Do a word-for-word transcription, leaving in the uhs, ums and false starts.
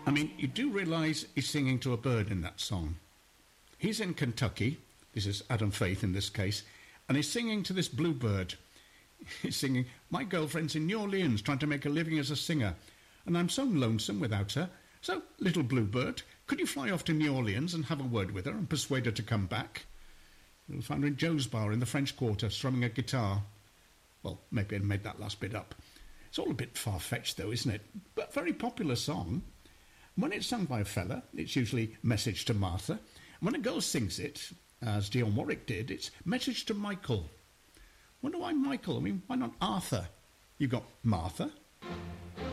I mean, you do realise he's singing to a bird in that song. He's in Kentucky, this is Adam Faith in this case, and he's singing to this bluebird. He's singing, my girlfriend's in New Orleans trying to make a living as a singer, and I'm so lonesome without her. So, little bluebird, could you fly off to New Orleans and have a word with her and persuade her to come back? You'll find her in Joe's Bar in the French Quarter, strumming a guitar. Well, maybe I made that last bit up. It's all a bit far-fetched, though, isn't it? But very popular song. When it's sung by a fella, it's usually Message to Martha. When a girl sings it, as Dionne Warwick did, it's Message to Michael. Wonder why Michael? I mean, why not Arthur? You've got Martha,